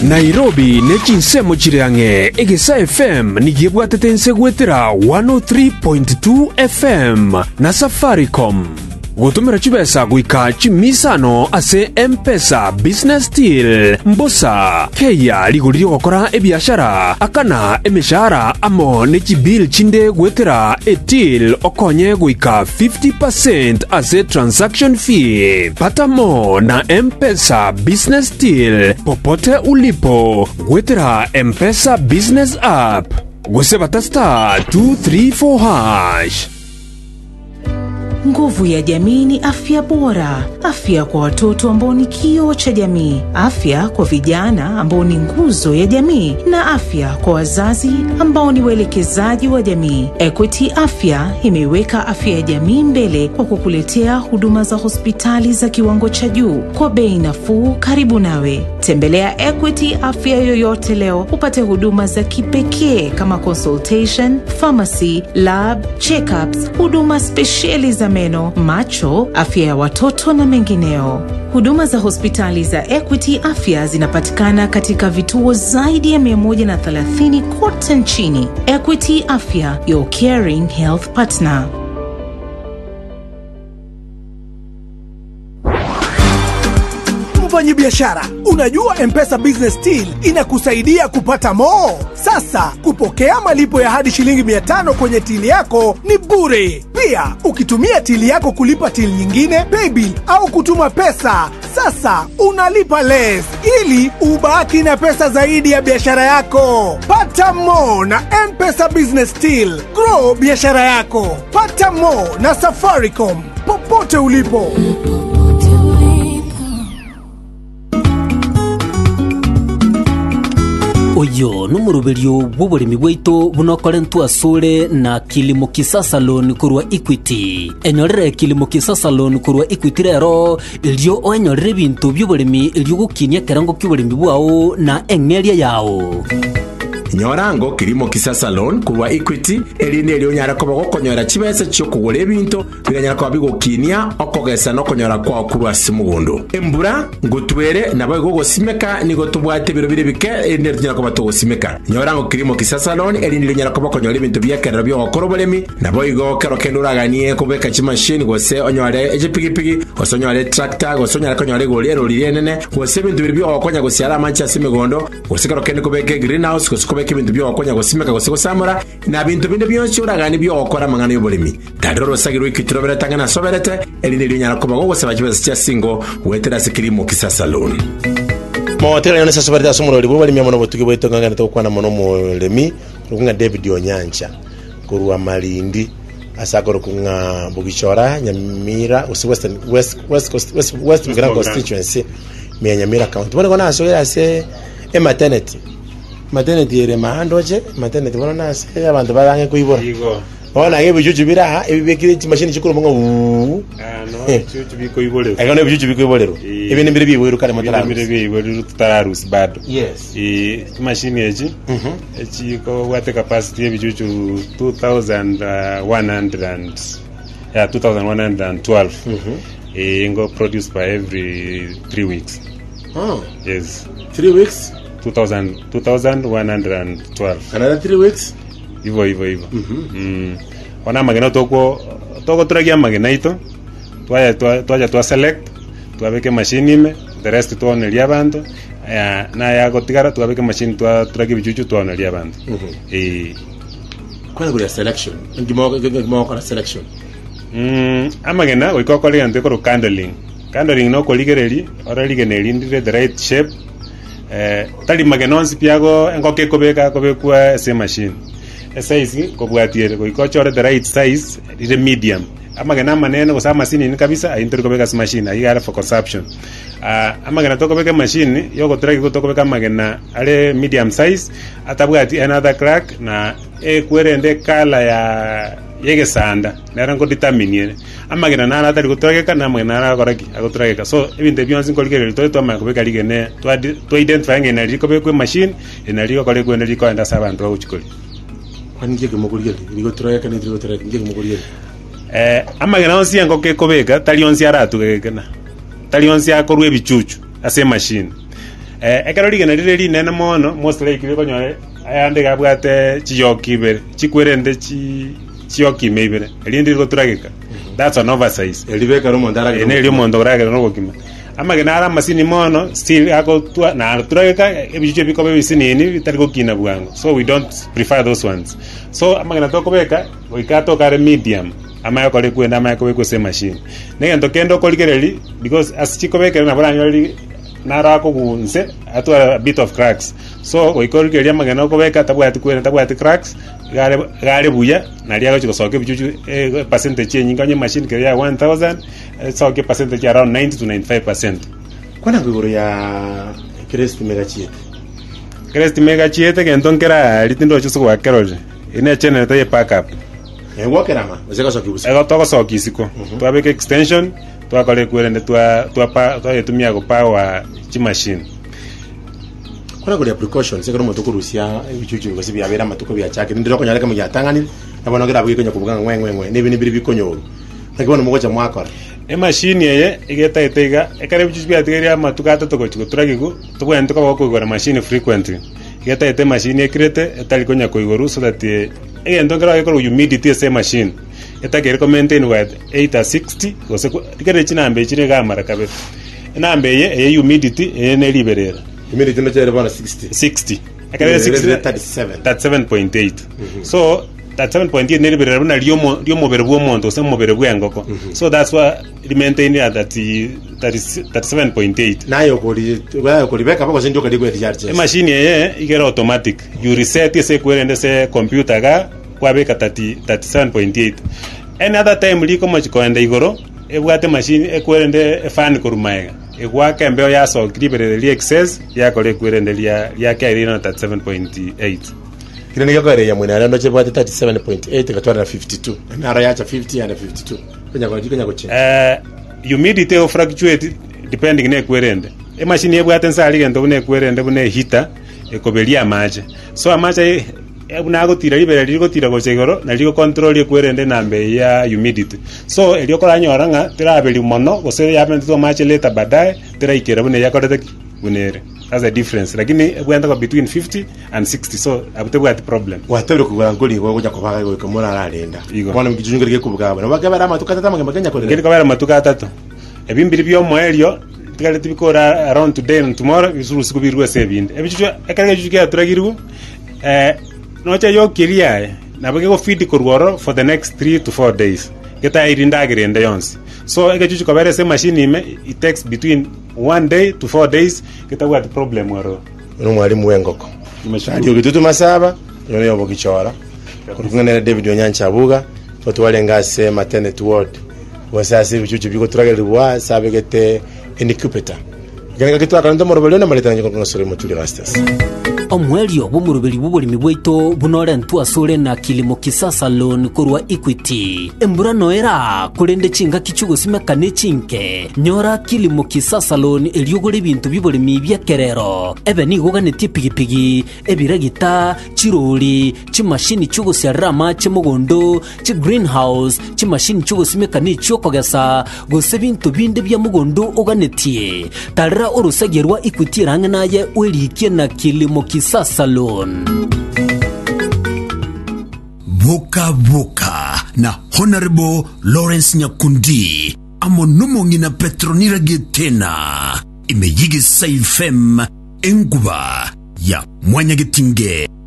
Nairobi nechinsemo chiriange Egesa FM nigiebwatete nsegwetera 103.2 FM na Safaricom. Gutumira chibesa guika chimisano ase M-Pesa Business Deal mbosa keya liguliri gukora ebiashara akana emishara amo nechibil chinde gwetera etil okonye guika 50% ase transaction fee. Pata mo na M-Pesa Business Deal popote ulipo gwetera M-Pesa Business App gwesebata star 234 hash. Nguvu ya jamii ni afya bora. Afya kwa watoto ambao ni kioo cha jamii. Afya kwa vijana ambao ni nguzo ya jamii. Na afya kwa wazazi ambao ni waelekezaji wa jamii. Equity Afya imeweka afya ya jamii mbele kwa kukuletea huduma za hospitali za kiwango cha juu kwa bei nafuu karibu nawe. Tembelea Equity Afya yoyote leo upate huduma za kipekee kama consultation, pharmacy, lab, check-ups, huduma speciali za meno, macho, afya ya watoto na mengineo. Huduma za hospitali za Equity Afya zinapatikana katika vituo zaidi ya 130 kote nchini. Equity Afya, your caring health partner. Mfanyi biashara, unajua M-Pesa Business Deal inakusaidia kupata more. Sasa kupokea malipo ya hadi shilingi 500 kwenye tili yako ni bure. Pia ukitumia tili yako kulipa tili nyingine, paybill au kutuma pesa, sasa unalipa less ili ubaki na pesa zaidi ya biashara yako. Pata more na M-Pesa Business Deal. Grow biashara yako. Pata more na Safaricom popote ulipo. Oyo numuruberio bw'oburimi bwaitu bunokore ntwasure na Kilimo Kisasa Loan kurwa Equity. Enyorere Kilimo Kisasa Loan kurwa Equity rero ilio onyorere bintu by'oburimi ilio gukinya kerango ky'oburimi bwao na engeria yao. Nyorango Kilimo Kisasa Loan kurwa Equity elini elionyara ko bagokonyora chibese cyo kugura ebintu biganyara ko bigokinia okogesa no konyora kwa kurwa simugondo embura ngutwere nabo gogosimeka nigo tubwate biro bire bike ende nyara ko batogosimeka. Nyorango Kilimo Kisasa Loan elini elionyara ko bakonyora ebintu byakera byo gokora oburemi nabo igo kero kenduraganie kubeka chimashini gose onyore ejipigipigi osonyore tractor gosonyara konyore golero lirenene gose ebintu bire byo gokonya gosiara mancha simigondo gose kero kende kubeka greenhouse gose ibintu byo wakonya gosimeka gose samura na bintu binde byonse uragani byo wakora mangano y'oburimi tadoro sagiro ikitiro beretanga na soberete elinde linyara ko bago gose bakibeza cya singo wetera Kilimo Kisasa Loan motera yone soberete asumuro bwo bali myamono botuge bweto ngana to kwana mono mu lemi rukunga David Onyanja kurwa Malindi asagoro kunga Bugichora Nyamira west Grand constituency me Nyamira county bona kona so yase maternity ere mahandoje maternity bona nase abantu barange kuibora ona ngebijuju biraha ebibekire machine chikuru mongo no chuchu biko ibolero agone bijuju biko ibolero ibindi mbere bibwero kale matara mbere bibwero tutararus bado yes machine eji eji ko wate capacity ebijuju 2112 ngo produced by every 3 weeks yes 3 weeks 2112 another 3 weeks hivyo ona magena toko turagia magena ito twaja select twabeke machine ime the rest tuonelia bantu na ya gotigara twabeke machine turagia bijuju tuonelia bantu kwa ngura selection ngimo kwa selection amagena oikokole ante ko candling no koligereri ora ligeneri ndire the right shape tali magenonsi piago engoke kobekwa se machine size kobwatiere koikochore the right size ile medium amagena manene kusama machine ni kabisa aintori kobeka se machine ayigara for consumption amagena tokobeka machine yoko traki kutokobeka magena ale medium size atabwati another crack na kwerende kala ya yege sanda narango determine amagena nara atari gutoreka na magena nara koraki agutoreka so ibinde byonse ngoligere to makobeka ligene to identify ngene likobekwe machine enaligo kole kwenda liko enda sabantu uchikoli kwanije kemogulire ligotoreka ne ligotoreka nge kemogulire amagena onsi ngoke kobeka tali onsi aratu gekena tali onsi akorwe bichuchu ase machine ekarori gena riri nene mono most likely konyore ayande gabwate chiyokibere chikwerende chiyokimebere elindi goturagika. That's an oversize. Elibeka no mondara ene elio mondo grage no gokima ama genara masini mono still ako tua na turagika ebijuche bikobe bisinini bitari gokina bwango, so we don't prefer those ones. So ama gena tokobeka oikato kare medium ama yakole kwenda ama yakole kwese machine nege ndokendo kolikereli because as chikobeka na bwanyo narako kunse atwa a bit of cracks, so oikolikereli ama gena okobeka tabwati kwenda tabwati cracks gare buya nalia gochiko soke bichuchu percentage yenyi kanye machine kere ya 1000 soke percentage around 90 to 95%. Kwana ngoro ya Crest mega chiete kentonkera litindo chuso kwa kerol ine chene taye backup wakerama zeka soki busa ego toko soki siko twabeke extension twakole kwende twatumia go power chi machine. Kuna kulia precautions sekero moto kurusia bichuchu ngo sibi abera matuko bya chake ndiro konyale kama yatangani nabona ngira bwiko nyakubuga ngwengwe nebi biri bikonyoro nakibona mugocha mwakora machine yeye igeta itega ekare bichuchu bya tigeria matuka atotoko chiko turagigu tubwente ko gukora machine frequently igeta ite machine ekirete etali konya koigoru so that egento ngira ekoro humidity se machine etagere commentain with 8 or 60 gose tikere chinambe chire ga mara kabe nambe ye humidity ene liberera humidity no chere bana 60 akare 60 37.8 so that 7.8 nelibere buna lyo mobere bwo monto se mobere bwo ngoko so that's why it maintain at that 7.8 nayo koli beka bako sindio kadi kweti charge machine ye igera automatic you reset se kwende se computer ga kwa beka 37.8 any other time liko machikoende igoro ebwate machine ekwende fan korumaega egwa kembeo ya so libere li excess ya kole kwende ya kairi na 37.8 kile nikakare ya mwana ndo chebwate 37.8 katwara na 52 na ara yacha 50 and 52 kenya koche humidity of fluctuate depending ne kwerende machine yebwate nsali gento ne kwerende bune heater ekobelia maje so amaje ebunago tira libere liko tira gochegoro na liko control yekwerende nambe ya humidity so elio kola nyora nga tirabeli mono gose yapende to mache leta badaye tira ikera bune yakorete bunere. That's a difference lakini ebwenda ko between 50 and 60 so abutebwa at problem watabire kugura ngoli go kujya kubaga go komora ararenda bwana mukijungu rike kubuga bwana bagabara matuka tata magenya ko ngiri kabara matuka tata ebimbiri byo moelio tikale tibikora around today and tomorrow isuru sikubirwe sebinde ebichucho ekarege chuke turagiru nocha yo kiria na bage go feed korworo for the next 3 to 4 days geta irinda gerende yons so egechucho kabere se machine ime it takes between 1 day to 4 days geta what problem waro no mwalimu wengoko ndio kitutu masaba yone yobo kichora kurungana na David Onyancha abuga totwalenga se maternity ward wasasi bichucho biko turagelwa sabegete incubator ganga kitu akanda morobelo na maletanya kono sore mutuli rastas omwelio bumurubeli bubulimi bwaito bunore ntwasure na kilimo kisasa loan kurwa Equity embura noera kurende chinga kichugo simekane chinke nyora kilimo kisasa loan eliogore bintu bibulimi bya kerero ebe ni goganeti pigipigi ebiragita chiroli chimashini chugo serama chimugondo chi greenhouse chimashini chugo simekane chokogesa gose bintu binde bya mugondo oganetie tarira orusagerwa Equity ranganaye welikie na kilimo kisasa loan. Boka na Honorable Lawrence Nyakundi amonumongi na Petronira Getena imejigi saifem enguba ya Mwanyagetinge.